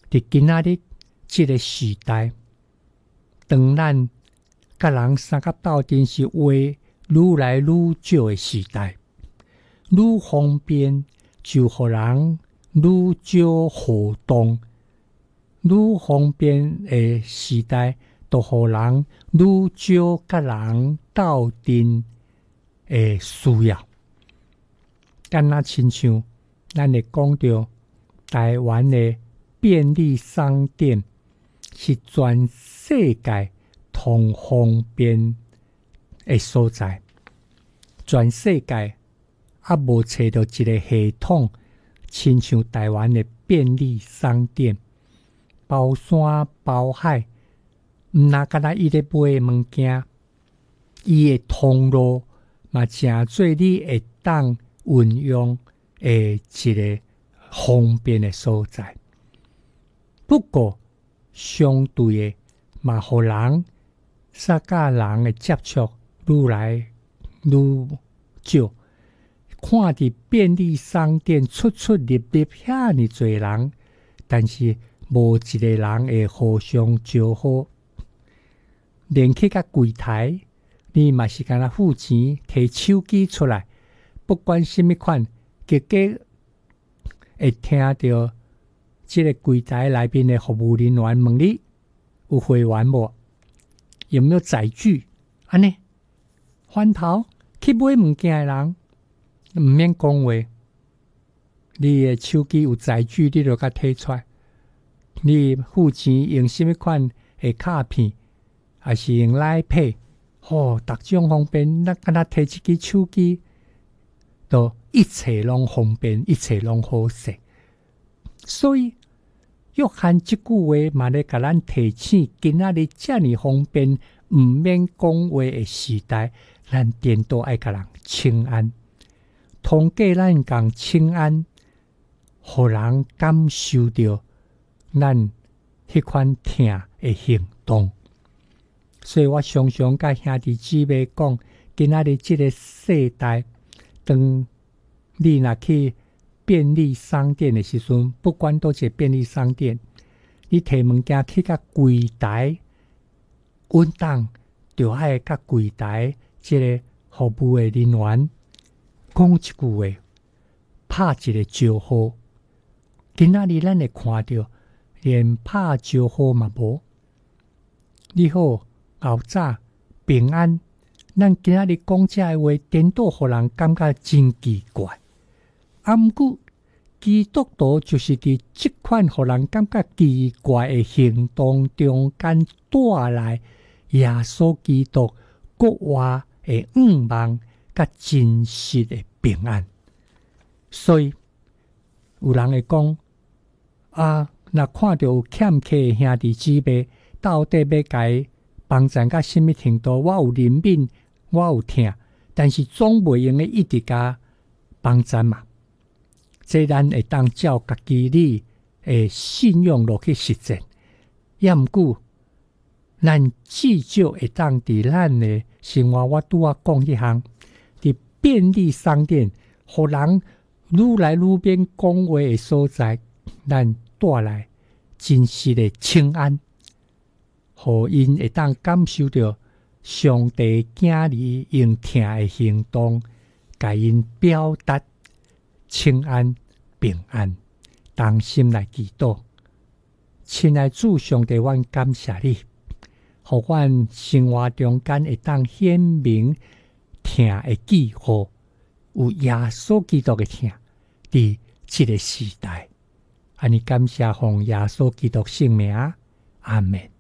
伫今仔日这个时代，当咱甲人相甲斗阵是话愈来愈少的时代，愈方便就互人愈少互动，愈方便的时代，就互人愈少甲人斗阵的需要。敢若亲像咱会讲到台湾的便利商店是全世界通方便的所在，全世界无找到一个系统亲像台湾的便利商店，包山包海，毋那敢若伊咧买物件，伊的通路嘛诚做你会当运用的一个方便的所在。不过相对的嘛，互人甲人的接触愈来愈少。看伫便利商店出出入入遐尼侪人，但是无一个人会互相招呼。连去甲柜台，你嘛是敢若付钱，摕手机出来，不管什么款，结果会听到这个柜台内面的服务人员问你有会员无，有没有载具，安尼翻头去买物件的人毋免讲话，你的手机有载具，你就甲摕出来。你付钱用什么款的卡片，还是用来Pay，逐种方便，咱敢若摕一支手机，都一切拢方便，一切拢好势。所以约翰这句话嘛咧甲咱提醒，今仔日遮尔方便，毋免讲话的时代，咱颠倒爱甲人请安。通过咱共请安，互人感受到咱迄款疼的行动。所以我常常甲兄弟姊妹讲，今仔日这个世代，当你若去便利商店的时阵，不管倒一个便利商店，你摕物件去甲柜台，稳当就爱甲柜台这个服务的人员讲一句话，拍一个招呼。今仔日咱会看到，连拍招呼嘛无。你好，后早平安，咱今仔日讲这个话，颠倒互人感觉真奇怪。毋过基督徒就是伫这款互人感觉奇怪的行动中间带来耶稣基督国话的盼望甲真实的平安。所以有人会讲若看到有欠客的兄弟姊妹，到底要甲帮助到什么程度？我有怜悯，我有疼，但是总袂用的一直甲帮助嘛。这咱会当照家己你的信用落去实践，也毋过咱至少会当伫咱的生活，我拄仔讲迄项，伫便利商店，互人愈来愈免讲话的所在，咱带来真实的请安，互因会当感受到上帝囝儿用疼的行动，甲因表达请安平安，同心来祈祷。亲爱主上帝，阮感谢你，互阮生活中间会当显明疼的记号，有耶稣基督的疼，伫这个时代。安尼感谢奉耶稣基督圣名，阿们。